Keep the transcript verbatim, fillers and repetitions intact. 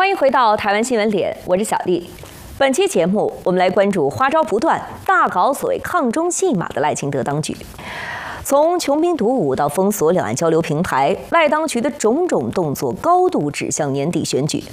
欢迎回到台湾新闻脸，我是小丽。本期节目，我们来关注花招不断、大搞所谓抗中戏码的赖清德当局。从穷兵黩武到封锁两岸交流平台，赖当局的种种动作高度指向年底选举。